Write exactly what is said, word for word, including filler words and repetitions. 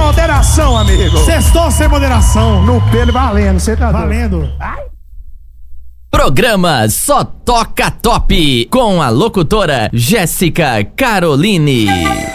moderação, amigo. Sextou sem moderação. No pelo valendo, você tá Valendo. Ai. Programa Só Toca Top com a locutora Jéssica Caroline.